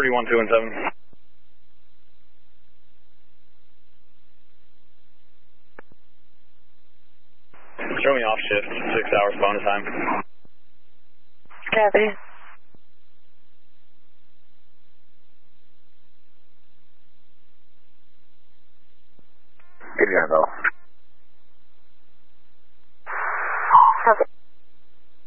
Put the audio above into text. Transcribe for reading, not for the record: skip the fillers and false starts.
31, 2 and 7. Show me off shift, 6 hours bonus time. Copy. Good to go.